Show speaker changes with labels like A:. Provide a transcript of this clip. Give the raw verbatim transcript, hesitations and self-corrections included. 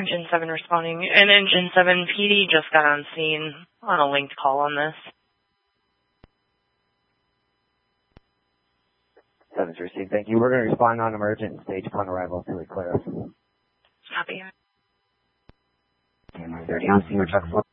A: Engine seven responding. And Engine seven P D just got on scene on a linked call on this.
B: seven's received, thank you. We're going to respond on emergent stage upon arrival to clear us.
A: Copy.
B: thirty on scene, we're